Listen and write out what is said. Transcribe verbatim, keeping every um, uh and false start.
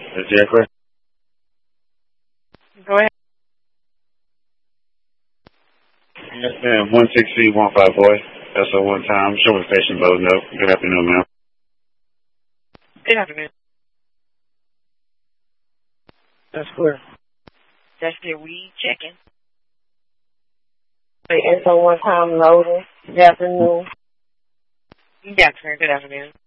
Is that clear? Go ahead. Yes, ma'am. one six C one five boy. That's a one time. Show the station loading up. Good afternoon, ma'am. Good afternoon. That's clear. That's the weed checking. It's a one time loading. Good afternoon. Yes, sir. Good afternoon.